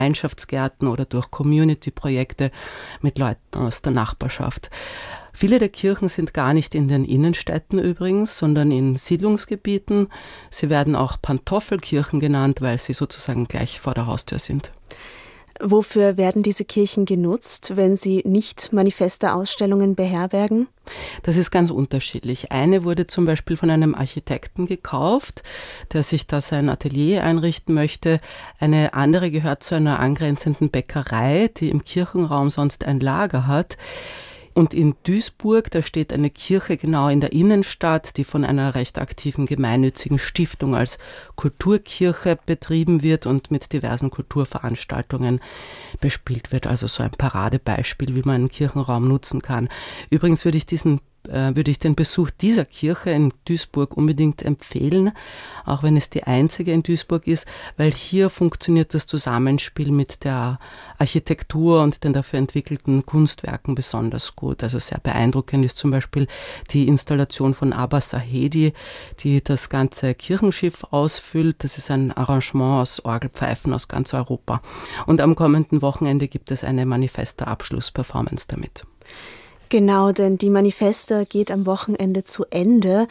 Gemeinschaftsgärten oder durch Community-Projekte mit Leuten aus der Nachbarschaft. Viele der Kirchen sind gar nicht in den Innenstädten übrigens, sondern in Siedlungsgebieten. Sie werden auch Pantoffelkirchen genannt, weil sie sozusagen gleich vor der Haustür sind. Wofür werden diese Kirchen genutzt, wenn sie nicht manifeste Ausstellungen beherbergen? Das ist ganz unterschiedlich. Eine wurde zum Beispiel von einem Architekten gekauft, der sich da sein Atelier einrichten möchte. Eine andere gehört zu einer angrenzenden Bäckerei, die im Kirchenraum sonst ein Lager hat. Und in Duisburg, da steht eine Kirche genau in der Innenstadt, die von einer recht aktiven gemeinnützigen Stiftung als Kulturkirche betrieben wird und mit diversen Kulturveranstaltungen bespielt wird. Also so ein Paradebeispiel, wie man einen Kirchenraum nutzen kann. Übrigens würde ich den Besuch dieser Kirche in Duisburg unbedingt empfehlen, auch wenn es die einzige in Duisburg ist, weil hier funktioniert das Zusammenspiel mit der Architektur und den dafür entwickelten Kunstwerken besonders gut. Also sehr beeindruckend ist zum Beispiel die Installation von Abba Sahedi, die das ganze Kirchenschiff ausfüllt. Das ist ein Arrangement aus Orgelpfeifen aus ganz Europa. Und am kommenden Wochenende gibt es eine Manifesta-Abschlussperformance damit. Genau, denn die Manifesta geht am Wochenende zu Ende.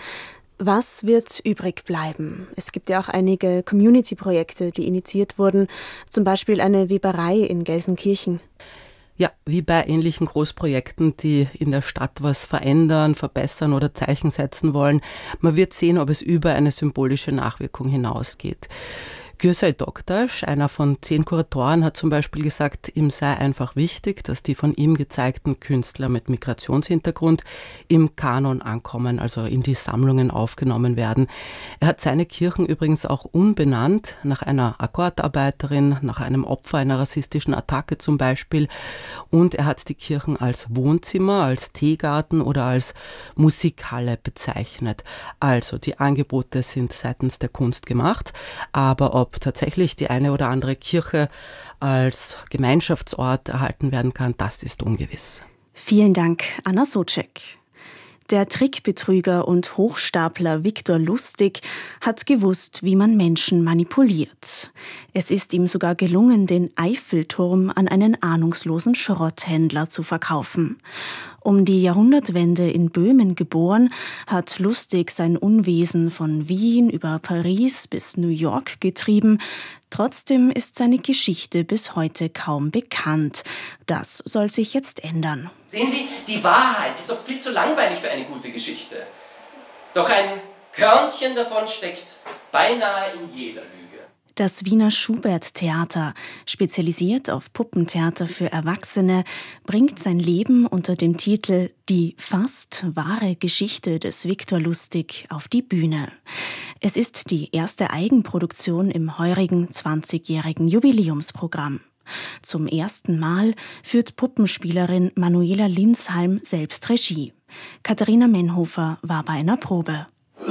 Was wird übrig bleiben? Es gibt ja auch einige Community-Projekte, die initiiert wurden, zum Beispiel eine Weberei in Gelsenkirchen. Ja, wie bei ähnlichen Großprojekten, die in der Stadt was verändern, verbessern oder Zeichen setzen wollen. Man wird sehen, ob es über eine symbolische Nachwirkung hinausgeht. Gürsay Doktasch, einer von 10 Kuratoren, hat zum Beispiel gesagt, ihm sei einfach wichtig, dass die von ihm gezeigten Künstler mit Migrationshintergrund im Kanon ankommen, also in die Sammlungen aufgenommen werden. Er hat seine Kirchen übrigens auch umbenannt, nach einer Akkordarbeiterin, nach einem Opfer einer rassistischen Attacke zum Beispiel. Und er hat die Kirchen als Wohnzimmer, als Teegarten oder als Musikhalle bezeichnet. Also die Angebote sind seitens der Kunst gemacht, aber ob tatsächlich die eine oder andere Kirche als Gemeinschaftsort erhalten werden kann, das ist ungewiss. Vielen Dank, Anna Socek. Der Trickbetrüger und Hochstapler Viktor Lustig hat gewusst, wie man Menschen manipuliert. Es ist ihm sogar gelungen, den Eiffelturm an einen ahnungslosen Schrotthändler zu verkaufen. Um die Jahrhundertwende in Böhmen geboren, hat Lustig sein Unwesen von Wien über Paris bis New York getrieben. Trotzdem ist seine Geschichte bis heute kaum bekannt. Das soll sich jetzt ändern. Sehen Sie, die Wahrheit ist doch viel zu langweilig für eine gute Geschichte. Doch ein Körnchen davon steckt beinahe in jeder Lüge. Das Wiener Schubert-Theater, spezialisiert auf Puppentheater für Erwachsene, bringt sein Leben unter dem Titel »Die fast wahre Geschichte des Viktor Lustig« auf die Bühne. Es ist die erste Eigenproduktion im heurigen 20-jährigen Jubiläumsprogramm. Zum ersten Mal führt Puppenspielerin Manuela Linshalm selbst Regie. Katharina Menhofer war bei einer Probe.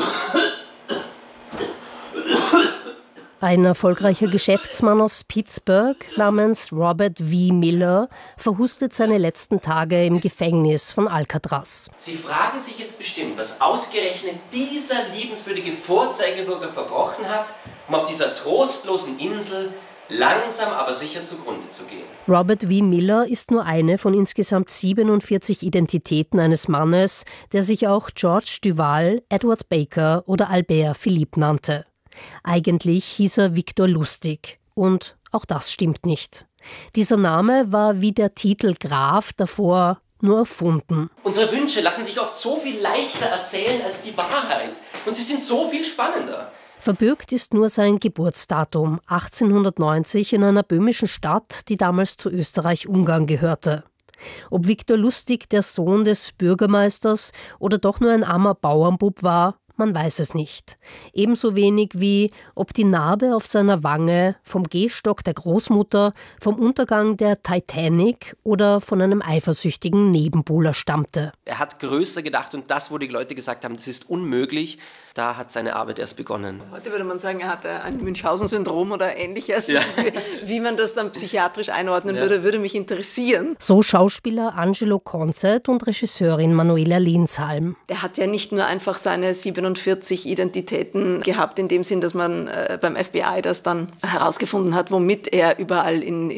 Ein erfolgreicher Geschäftsmann aus Pittsburgh namens Robert V. Miller verhustet seine letzten Tage im Gefängnis von Alcatraz. Sie fragen sich jetzt bestimmt, was ausgerechnet dieser liebenswürdige Vorzeigebürger verbrochen hat, um auf dieser trostlosen Insel langsam aber sicher zugrunde zu gehen. Robert V. Miller ist nur eine von insgesamt 47 Identitäten eines Mannes, der sich auch George Duval, Edward Baker oder Albert Philippe nannte. Eigentlich hieß er Viktor Lustig. Und auch das stimmt nicht. Dieser Name war wie der Titel Graf davor nur erfunden. Unsere Wünsche lassen sich oft so viel leichter erzählen als die Wahrheit. Und sie sind so viel spannender. Verbürgt ist nur sein Geburtsdatum, 1890 in einer böhmischen Stadt, die damals zu Österreich-Ungarn gehörte. Ob Viktor Lustig der Sohn des Bürgermeisters oder doch nur ein armer Bauernbub war, man weiß es nicht. Ebenso wenig wie, ob die Narbe auf seiner Wange vom Gehstock der Großmutter, vom Untergang der Titanic oder von einem eifersüchtigen Nebenbuhler stammte. Er hat größer gedacht und das, wo die Leute gesagt haben, das ist unmöglich, da hat seine Arbeit erst begonnen. Heute würde man sagen, er hatte ein Münchhausen-Syndrom oder Ähnliches. Ja. Wie man das dann psychiatrisch einordnen würde mich interessieren. So Schauspieler Angelo Consett und Regisseurin Manuela Linshalm. Er hat ja nicht nur einfach seine 47 49 Identitäten gehabt, in dem Sinn, dass man beim FBI das dann herausgefunden hat, womit er überall in